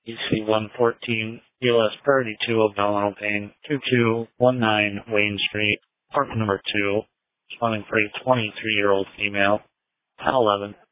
EC-114, ELS Priority 2 of Delano Payne, 2219 Wayne Street, Park number 2, responding for a 23-year-old female, 1011.